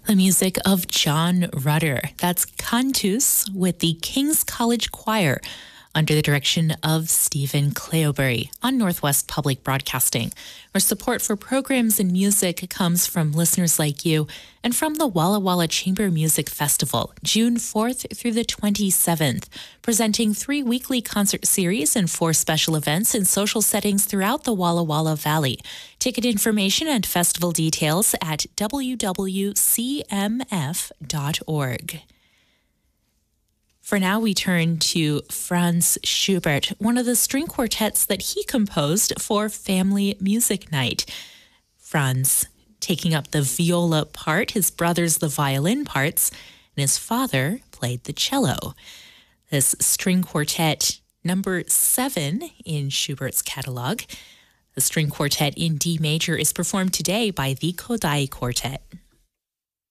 The music of John Rutter. That's Cantus with the King's College Choir under the direction of Stephen Cleobury on Northwest Public Broadcasting, where support for programs and music comes from listeners like you and from the Walla Walla Chamber Music Festival, June 4th through the 27th, presenting 3 weekly concert series and 4 special events in social settings throughout the Walla Walla Valley. Ticket information and festival details at www.cmf.org. For now, we turn to Franz Schubert, one of the string quartets that he composed for Family Music Night. Franz taking up the viola part, his brothers the violin parts, and his father played the cello. This string quartet, number 7 in Schubert's catalog. The string quartet in D major is performed today by the Kodály Quartet.